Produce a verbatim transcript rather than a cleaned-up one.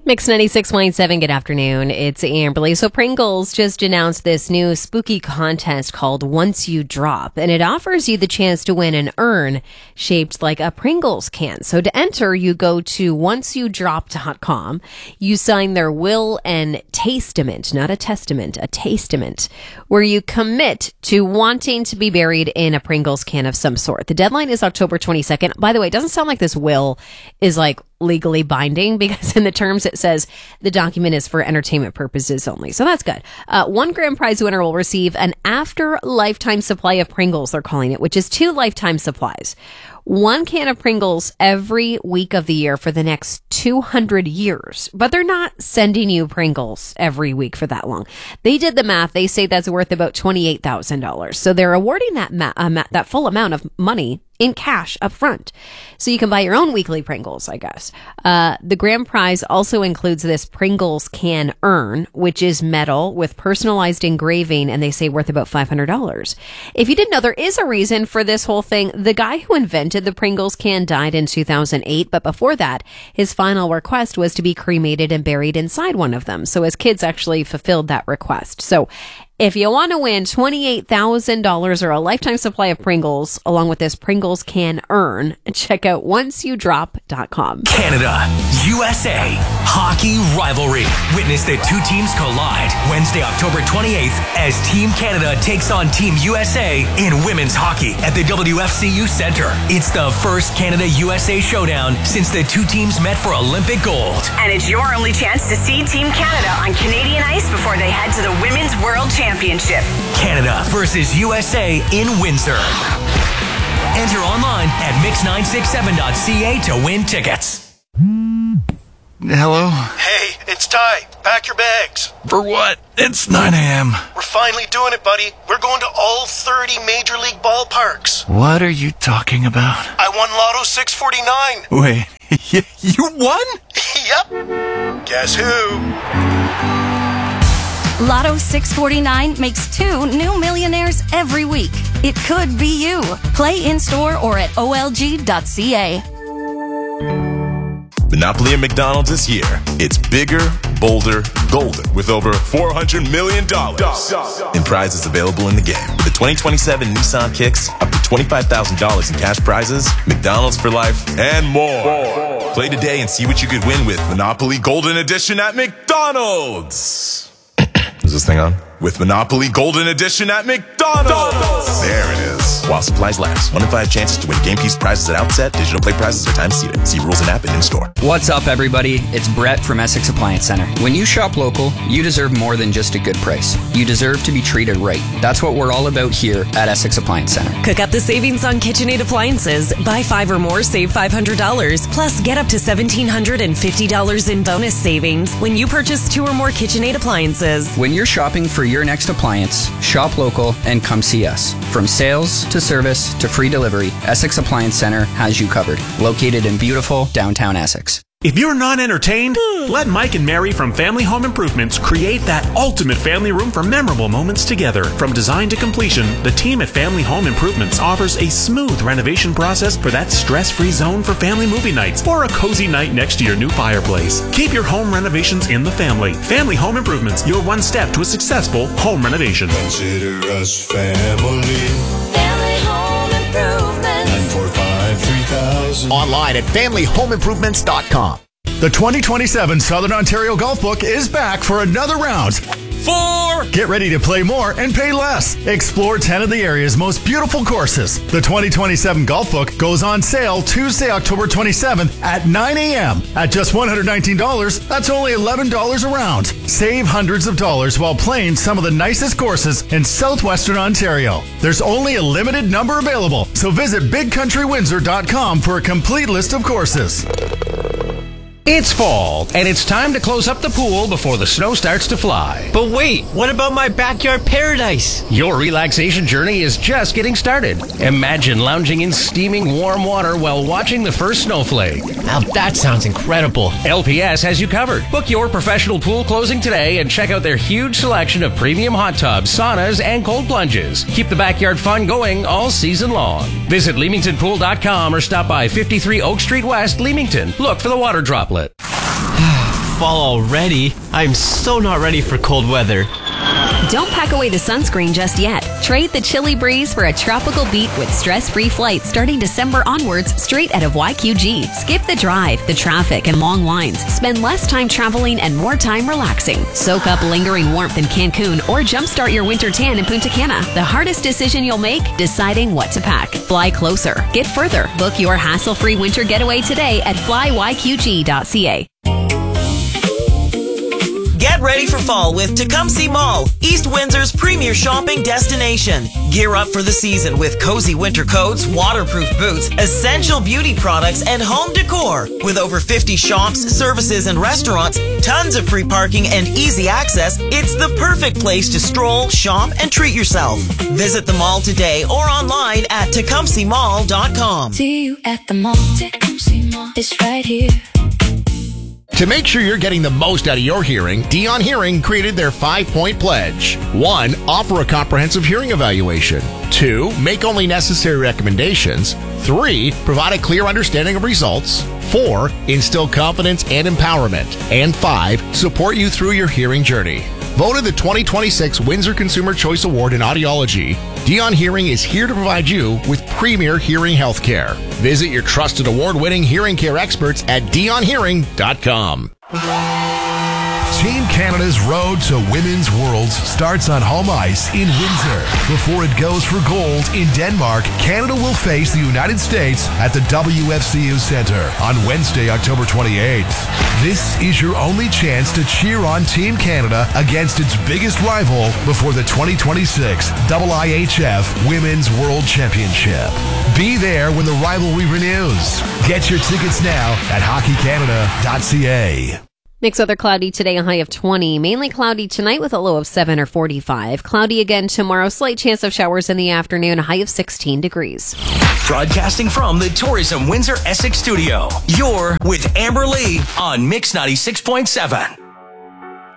Mix ninety-six point seven, good afternoon. It's Amberly. So Pringles just announced this new spooky contest called Once You Drop, and it offers you the chance to win an urn shaped like a Pringles can. So to enter, you go to once you drop dot com. You sign their will and testament, not a testament, a testament, where you commit to wanting to be buried in a Pringles can of some sort. The deadline is October twenty-second. By the way, it doesn't sound like this will is like legally binding, because in the terms it says the document is for entertainment purposes only. So that's good. Uh, one grand prize winner will receive an after lifetime supply of Pringles, they're calling it, which is two lifetime supplies. One can of Pringles every week of the year for the next two hundred years. But they're not sending you Pringles every week for that long. They did the math. They say that's worth about twenty-eight thousand dollars. So they're awarding that ma- uh, ma- that full amount of money in cash up front. So you can buy your own weekly Pringles, I guess. Uh, the grand prize also includes this Pringles can urn, which is metal with personalized engraving, and they say worth about five hundred dollars. If you didn't know, there is a reason for this whole thing. The guy who invented the Pringles can died in two thousand eight, but before that, his final request was to be cremated and buried inside one of them. So his kids actually fulfilled that request. So if you want to win twenty-eight thousand dollars or a lifetime supply of Pringles, along with this Pringles can urn, check out once you drop dot com. Canada, U S A, hockey rivalry. Witness the two teams collide Wednesday, October twenty-eighth, as Team Canada takes on Team U S A in women's hockey at the W F C U Centre. It's the first Canada-U S A showdown since the two teams met for Olympic gold. And it's your only chance to see Team Canada on Canadian ice before they head to the Women's World Championship. Canada versus U S A in Windsor. Enter online at mix nine six seven dot c a to win tickets. Hello? Hey, it's Ty. Pack your bags. For what? It's nine a.m. We're finally doing it, buddy. We're going to all thirty Major League ballparks. What are you talking about? I won Lotto six forty-nine. Wait, you won? Yep. Guess who? Lotto six forty-nine makes two new millionaires every week. It could be you. Play in-store or at O L G dot c a. Monopoly at McDonald's is here. It's bigger, bolder, golden, with over four hundred million dollars in prizes available in the game. With the twenty twenty-seven Nissan Kicks, up to twenty-five thousand dollars in cash prizes, McDonald's for life, and more. Play today and see what you could win with Monopoly Golden Edition at McDonald's. Is this thing on? With Monopoly Golden Edition at McDonald's. There it is. While supplies last. One in five chances to win game piece prizes at outset. Digital play prizes are time seated. See rules and app and in-store. What's up, everybody? It's Brett from Essex Appliance Center. When you shop local, you deserve more than just a good price. You deserve to be treated right. That's what we're all about here at Essex Appliance Center. Cook up the savings on KitchenAid appliances. Buy five or more, save five hundred dollars. Plus, get up to one thousand seven hundred fifty dollars in bonus savings when you purchase two or more KitchenAid appliances. When you're shopping for your next appliance, shop local and come see us. From sales to service to free delivery, Essex Appliance Center has you covered. Located in beautiful downtown Essex. If you're not entertained, let Mike and Mary from Family Home Improvements create that ultimate family room for memorable moments together. From design to completion, the team at Family Home Improvements offers a smooth renovation process for that stress-free zone for family movie nights or a cozy night next to your new fireplace. Keep your home renovations in the family. Family Home Improvements, your one step to a successful home renovation. Consider us family. Family Home Improvement. nine four five, three thousand. Online at family home improvements dot com. The twenty twenty-seven Southern Ontario Golf Book is back for another round. Four! Get ready to play more and pay less. Explore ten of the area's most beautiful courses. The twenty twenty-seven Golf Book goes on sale Tuesday, October twenty-seventh at nine a.m. At just one hundred nineteen dollars, that's only eleven dollars a round. Save hundreds of dollars while playing some of the nicest courses in southwestern Ontario. There's only a limited number available, so visit big country windsor dot com for a complete list of courses. It's fall, and it's time to close up the pool before the snow starts to fly. But wait, what about my backyard paradise? Your relaxation journey is just getting started. Imagine lounging in steaming warm water while watching the first snowflake. Now that sounds incredible. L P S has you covered. Book your professional pool closing today and check out their huge selection of premium hot tubs, saunas, and cold plunges. Keep the backyard fun going all season long. Visit leamington pool dot com or stop by fifty-three Oak Street West, Leamington. Look for the water droplet. fall already. I'm so not ready for cold weather. Don't pack away the sunscreen just yet. Trade the chilly breeze for a tropical beat with stress-free flights starting December onwards straight out of Y Q G. Skip the drive, the traffic, and long lines. Spend less time traveling and more time relaxing. Soak up lingering warmth in Cancun or jumpstart your winter tan in Punta Cana. The hardest decision you'll make, deciding what to pack. Fly closer. Get further. Book your hassle-free winter getaway today at fly y q g dot c a. Get ready for fall with Tecumseh Mall, East Windsor's premier shopping destination. Gear up for the season with cozy winter coats, waterproof boots, essential beauty products, and home decor. With over fifty shops, services, and restaurants, tons of free parking, and easy access, it's the perfect place to stroll, shop, and treat yourself. Visit the mall today or online at tecumseh mall dot com. See you at the mall. Tecumseh Mall is right here. To make sure you're getting the most out of your hearing, Dion Hearing created their five-point pledge. One, offer a comprehensive hearing evaluation. Two, make only necessary recommendations. Three, provide a clear understanding of results. Four, instill confidence and empowerment. And five, support you through your hearing journey. Voted the twenty twenty-six Windsor Consumer Choice Award in Audiology, Dion Hearing is here to provide you with premier hearing health care. Visit your trusted award-winning hearing care experts at dion hearing dot com. Team Canada's road to Women's Worlds starts on home ice in Windsor. Before it goes for gold in Denmark, Canada will face the United States at the W F C U Centre on Wednesday, October twenty-eighth. This is your only chance to cheer on Team Canada against its biggest rival before the twenty twenty-six I H F Women's World Championship. Be there when the rivalry renews. Get your tickets now at hockey canada dot c a. Mixed weather, cloudy today, a high of twenty. Mainly cloudy tonight with a low of seven or forty-five. Cloudy again tomorrow, slight chance of showers in the afternoon, a high of sixteen degrees. Broadcasting from the Tourism Windsor Essex studio, you're with Amber Lee on Mix ninety-six point seven.